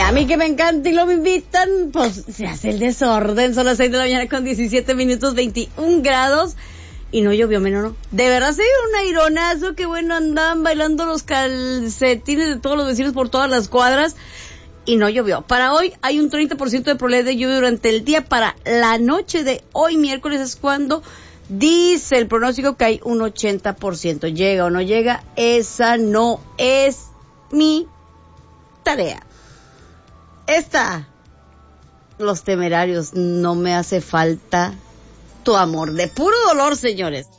A mí que me encanta y lo me invitan, pues se hace el desorden. Son las 6 de la mañana con 17 minutos, 21 grados. Y no llovió, menos no. De verdad se dio un aironazo, que bueno, andaban bailando los calcetines de todos los vecinos por todas las cuadras. Y no llovió. Para hoy hay un 30% de probabilidad de lluvia durante el día. Para la noche de hoy, miércoles, es cuando dice el pronóstico que hay un 80%. Llega o no llega, esa no es mi tarea. Los Temerarios, no me hace falta tu amor. De puro dolor, señores.